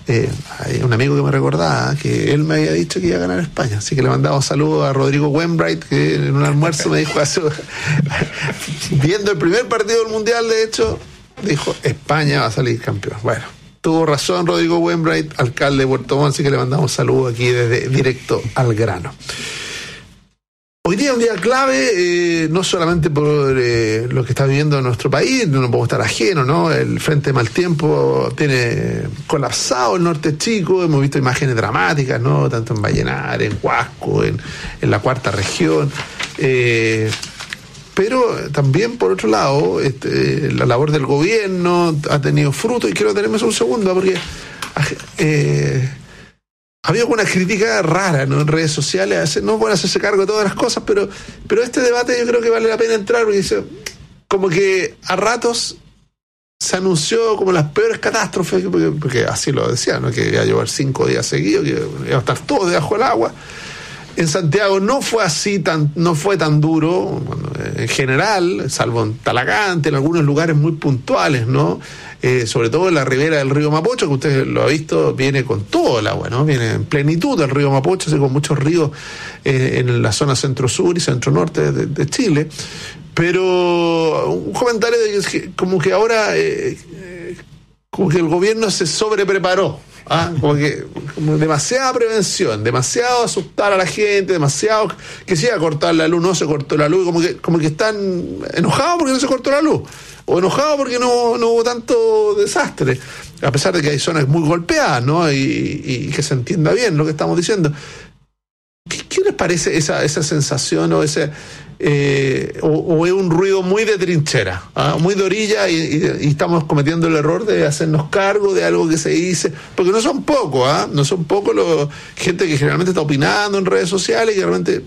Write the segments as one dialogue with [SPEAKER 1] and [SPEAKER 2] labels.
[SPEAKER 1] hay un amigo que me recordaba que él me había dicho que iba a ganar España, así que le mandamos saludos a Rodrigo Wainwright, que en un almuerzo me dijo viendo el primer partido del Mundial, de hecho, dijo: España va a salir campeón. Bueno, tuvo razón Rodrigo Wainwright, alcalde de Puerto Montt, así que le mandamos saludos aquí desde Directo al Grano. Hoy día es un día clave, no solamente por lo que está viviendo en nuestro país, no podemos estar ajenos, ¿no? El frente de mal tiempo tiene colapsado el norte chico, hemos visto imágenes dramáticas, ¿no? Tanto en Vallenar, en Huasco, en la cuarta región. Pero también, por otro lado, la labor del gobierno ha tenido fruto, y quiero tenerme eso un segundo, porque había alguna crítica rara, ¿no? En redes sociales, a veces no pueden hacerse cargo de todas las cosas, pero este debate yo creo que vale la pena entrar, porque dice, como que a ratos se anunció como las peores catástrofes, porque así lo decía, ¿no? Que iba a llover 5 días seguidos, que iba a estar todo debajo del agua. En Santiago no fue así, no fue tan duro, bueno, en general, salvo en Talagante, en algunos lugares muy puntuales, ¿no? Sobre todo en la ribera del río Mapocho, que usted lo ha visto, viene con todo el agua, ¿no? Viene en plenitud el río Mapocho, así con muchos ríos en la zona centro-sur y centro-norte de Chile. Pero un comentario de que como que ahora como que el gobierno se sobrepreparó. Como demasiada prevención, demasiado asustar a la gente, demasiado que se iba a cortar la luz, no se cortó la luz, como que están enojados porque no se cortó la luz, o enojados porque no hubo tanto desastre, a pesar de que hay zonas muy golpeadas, ¿no? Y que se entienda bien lo que estamos diciendo. ¿Qué les parece esa sensación o ese o es un ruido muy de trinchera, muy de orilla, y estamos cometiendo el error de hacernos cargo de algo que se dice, porque no son pocos, no son pocos gente que generalmente está opinando en redes sociales y que realmente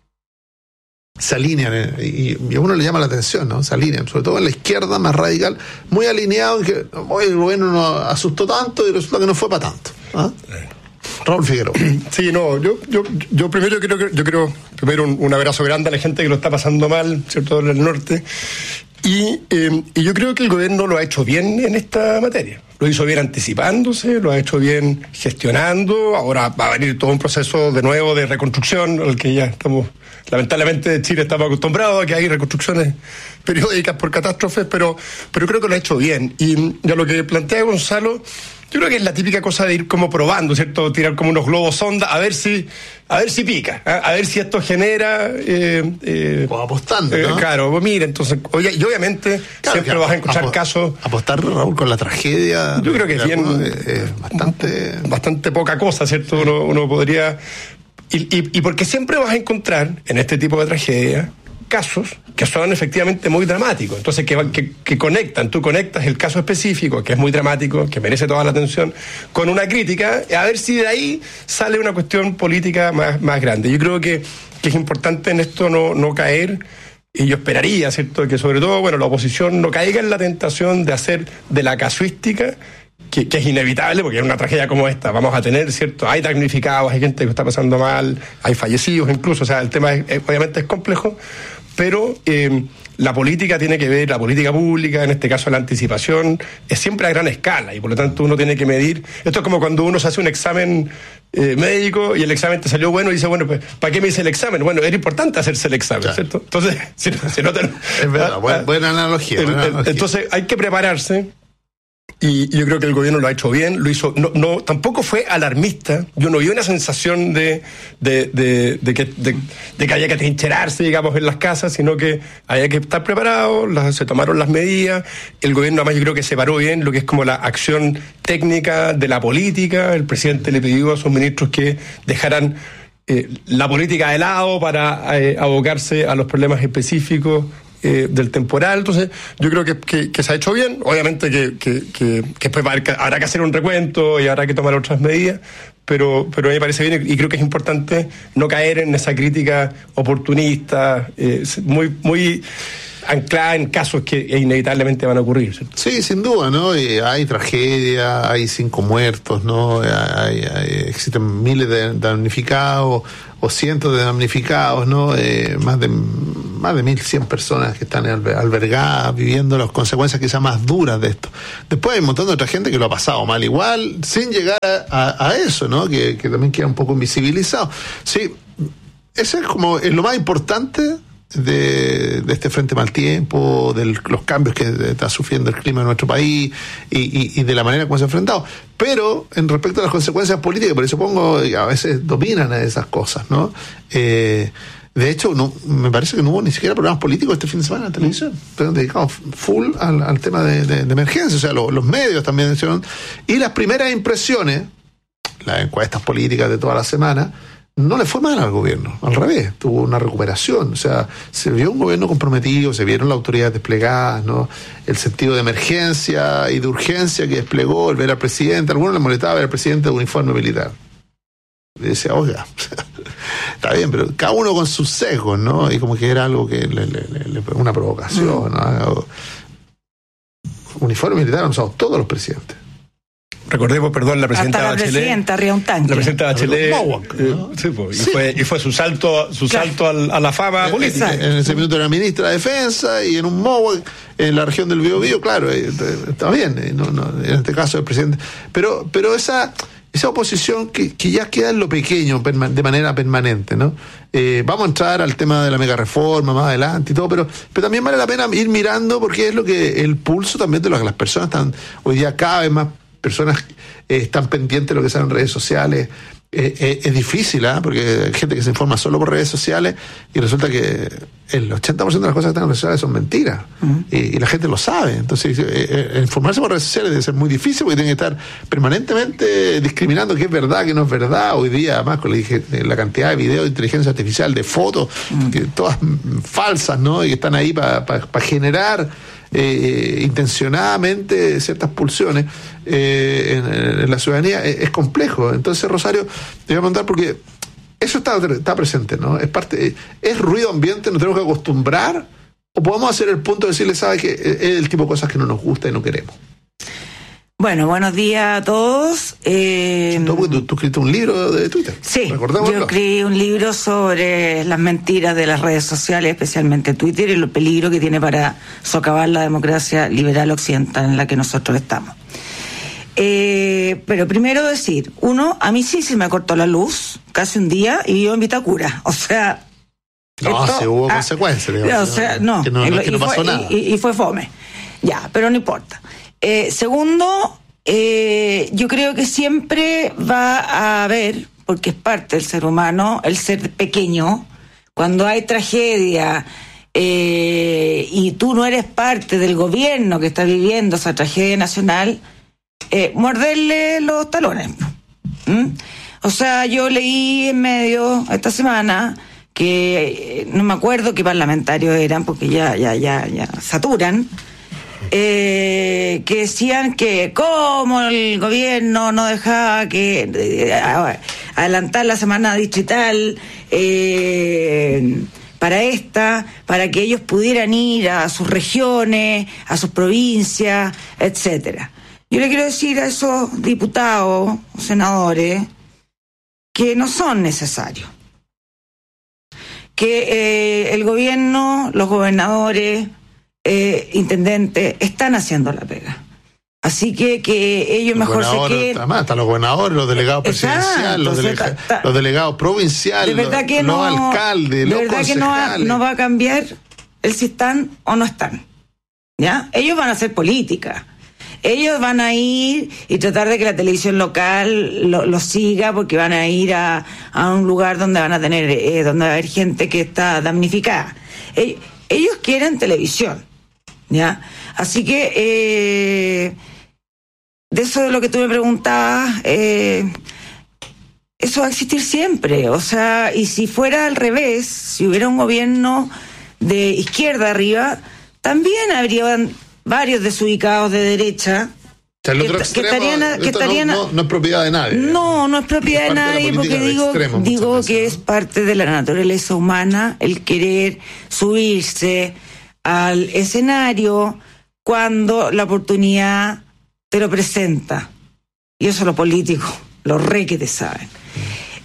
[SPEAKER 1] se alinean, y a uno le llama la atención, ¿no? Se alinean, sobre todo en la izquierda más radical, muy alineado en que hoy el gobierno nos asustó tanto y resulta que no fue para tanto. Raúl Figueroa.
[SPEAKER 2] Sí, no, yo primero quiero primero un abrazo grande a la gente que lo está pasando mal, ¿cierto?, en el norte. Y yo creo que el gobierno lo ha hecho bien en esta materia. Lo hizo bien anticipándose, lo ha hecho bien gestionando. Ahora va a venir todo un proceso de nuevo de reconstrucción, al que ya estamos, lamentablemente, Chile estamos acostumbrados a que hay reconstrucciones periódicas por catástrofes, pero creo que lo ha hecho bien. Y ya lo que plantea Gonzalo, yo creo que es la típica cosa de ir como probando, ¿cierto? Tirar como unos globos sonda, a ver si pica, a ver si esto genera...
[SPEAKER 1] o apostando, ¿no?
[SPEAKER 2] Claro, pues mira, entonces... y obviamente siempre vas a encontrar casos...
[SPEAKER 1] Apostar, Raúl, con la tragedia...
[SPEAKER 2] Yo creo que es bien... bastante poca cosa, ¿cierto? Uno podría... Y porque siempre vas a encontrar, en este tipo de tragedia, casos que son efectivamente muy dramáticos, entonces que conectan, tú conectas el caso específico, que es muy dramático, que merece toda la atención, con una crítica, a ver si de ahí sale una cuestión política más grande. Yo creo que es importante en esto no caer, y yo esperaría, ¿cierto?, que sobre todo, bueno, la oposición no caiga en la tentación de hacer de la casuística, que es inevitable, porque en una tragedia como esta vamos a tener, ¿cierto? Hay damnificados, hay gente que está pasando mal, hay fallecidos incluso, o sea, el tema obviamente es complejo, pero la política tiene que ver, la política pública, en este caso la anticipación, es siempre a gran escala, y por lo tanto uno tiene que medir. Esto es como cuando uno se hace un examen médico y el examen te salió bueno y dice, bueno, pues, ¿para qué me hice el examen? Bueno, era importante hacerse el examen, claro, ¿cierto? Entonces, si no te...
[SPEAKER 1] Es verdad, buena analogía.
[SPEAKER 2] Entonces hay que prepararse. Y yo creo que el gobierno lo ha hecho bien, lo hizo, tampoco fue alarmista. Yo no vi una sensación de que haya que trincherarse, digamos, en las casas, sino que había que estar preparados, se tomaron las medidas. El gobierno, además, yo creo que separó bien lo que es como la acción técnica de la política. El presidente le pidió a sus ministros que dejaran la política de lado para abocarse a los problemas específicos del temporal. Entonces yo creo que se ha hecho bien. Obviamente que después habrá que hacer un recuento y habrá que tomar otras medidas, pero a mí me parece bien, y creo que es importante no caer en esa crítica oportunista, muy anclada en casos que inevitablemente van a ocurrir, ¿cierto?
[SPEAKER 1] Sí, sin duda, ¿no? Hay tragedia, hay 5 muertos, ¿no? Existen miles de damnificados o cientos de damnificados, ¿no? más de 1.100 personas que están albergadas, viviendo las consecuencias quizás más duras de esto. Después hay un montón de otra gente que lo ha pasado mal igual, sin llegar a eso, ¿no? Que también queda un poco invisibilizado. Sí, ese es lo más importante de este frente mal tiempo, de los cambios que está sufriendo el clima en nuestro país y de la manera como se ha enfrentado. Pero en respecto a las consecuencias políticas, por eso a veces dominan a esas cosas, ¿no? De hecho, me parece que no hubo ni siquiera programas políticos este fin de semana en televisión. Están dedicados full al tema de emergencia, o sea, los medios también hicieron. Y las primeras impresiones, las encuestas políticas de toda la semana, no le fue mal al gobierno, al revés, tuvo una recuperación, o sea, se vio un gobierno comprometido, se vieron las autoridades desplegadas, ¿no? El sentido de emergencia y de urgencia que desplegó, el ver al presidente, a algunos les molestaba ver al presidente de uniforme militar. Y decía, oiga, está bien, pero cada uno con sus sesgos, ¿no? Y como que era algo que una provocación, ¿no? Uniforme militar han usado todos los presidentes.
[SPEAKER 2] Recordemos, la presidenta
[SPEAKER 3] Bachelet.
[SPEAKER 2] La presidenta Bachelet. Y fue su salto a la fama política.
[SPEAKER 1] En ese minuto era ministra de Defensa y en un MOWAC en la región del Biobío, claro, está bien, en este caso el presidente. Pero esa oposición que ya queda en lo pequeño de manera permanente, ¿no? Vamos a entrar al tema de la mega reforma más adelante y todo, pero también vale la pena ir mirando porque es lo que el pulso también de lo que las personas están hoy día cada vez más. Personas están pendientes de lo que sale en redes sociales. Es difícil, porque hay gente que se informa solo por redes sociales y resulta que el 80% de las cosas que están en redes sociales son mentiras. Y la gente lo sabe. Entonces, informarse por redes sociales debe ser muy difícil porque tienen que estar permanentemente discriminando qué es verdad, qué no es verdad. Hoy día, además, con la cantidad de videos de inteligencia artificial, de fotos, que todas falsas, ¿no? Y que están ahí para generar intencionadamente ciertas pulsiones en la ciudadanía, es complejo. Entonces, Rosario, te voy a preguntar porque eso está presente, ¿no? Es ruido ambiente, nos tenemos que acostumbrar, o podemos hacer el punto de decirle, sabe que es el tipo de cosas que no nos gusta y no queremos.
[SPEAKER 3] Bueno, buenos días a todos.
[SPEAKER 1] Tú escribiste un libro de Twitter.
[SPEAKER 3] Sí, yo escribí un libro sobre las mentiras de las redes sociales, especialmente Twitter, y el peligro que tiene para socavar la democracia liberal occidental en la que nosotros estamos. Pero primero decir, a mí sí se me cortó la luz casi un día y vivo en Vitacura. O sea...
[SPEAKER 1] se hubo consecuencias. Digamos,
[SPEAKER 3] o sea, no pasó nada. Y fue fome. Ya, pero no importa. Segundo, yo creo que siempre va a haber, porque es parte del ser humano, el ser pequeño. Cuando hay tragedia y tú no eres parte del gobierno que está viviendo esa tragedia nacional, morderle los talones. O sea, yo leí en medio esta semana que no me acuerdo qué parlamentarios eran, porque ya saturan. Que decían que como el gobierno no dejaba que adelantar la semana distrital para que ellos pudieran ir a sus regiones, a sus provincias, etcétera. Yo le quiero decir a esos diputados o senadores que no son necesarios, que el gobierno, los gobernadores, intendentes están haciendo la pega. Así que ellos mejor se queden.
[SPEAKER 1] Están los gobernadores, los delegados presidenciales, los delegados provinciales, los alcaldes, los concejales. De verdad que no va a cambiar el si están o no están. ¿Ya? Ellos van a hacer política. Ellos van a ir y tratar de que la televisión local lo siga, porque van a ir a un lugar donde van a tener, donde va a haber gente que está damnificada. Ellos quieren televisión, ¿ya? Así que de eso de lo que tú me preguntabas, eso va a existir siempre. O sea, y si fuera al revés, si hubiera un gobierno de izquierda arriba, también habrían varios desubicados de derecha. O sea, el otro extremo, no es propiedad de nadie.
[SPEAKER 3] No es propiedad de nadie, porque digo que es parte de la naturaleza humana el querer subirse al escenario cuando la oportunidad te lo presenta. Y eso los políticos, los re que te saben.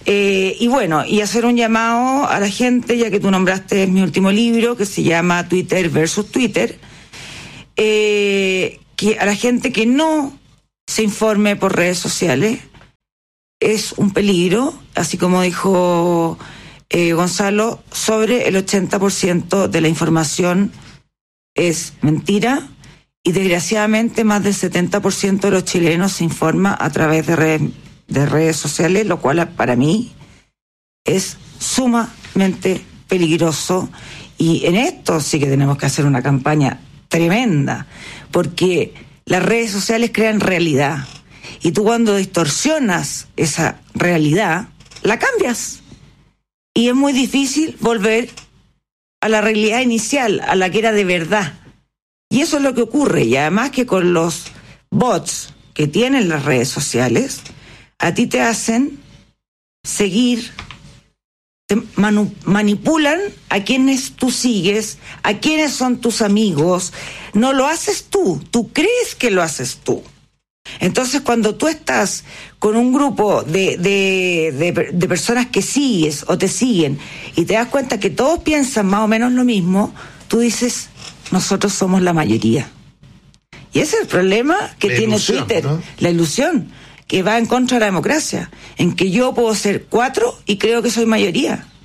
[SPEAKER 3] Y bueno, y hacer un llamado a la gente, ya que tú nombraste mi último libro, que se llama Twitter versus Twitter, que a la gente que no se informe por redes sociales es un peligro, así como dijo Gonzalo, sobre el 80% de la información es mentira, y desgraciadamente más del 70% de los chilenos se informa a través de redes sociales, lo cual para mí es sumamente peligroso, y en esto sí que tenemos que hacer una campaña tremenda, porque las redes sociales crean realidad, y tú cuando distorsionas esa realidad, la cambias, y es muy difícil volver a la realidad inicial, a la que era de verdad. Y eso es lo que ocurre, y además que con los bots que tienen las redes sociales, a ti te hacen seguir, te manipulan a quienes tú sigues, a quienes son tus amigos. No lo haces tú crees que lo haces tú. Entonces, cuando tú estás con un grupo de personas que sigues o te siguen y te das cuenta que todos piensan más o menos lo mismo, tú dices, nosotros somos la mayoría. Y ese es el problema que tiene Twitter, ¿no? La ilusión, que va en contra de la democracia, en que yo puedo ser 4 y creo que soy mayoría.